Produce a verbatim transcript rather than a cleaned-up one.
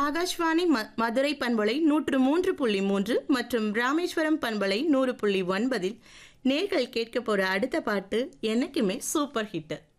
ஆகாஷ்வாணி ம மதுரை பண்பலை நூற்று மூன்று புள்ளி மூன்று மற்றும் ராமேஸ்வரம் பண்பலை நூறு புள்ளி ஒன்பதில் நேர்கள் கேட்க போற அடுத்த பாட்டு என்னைக்குமே சூப்பர் ஹிட்.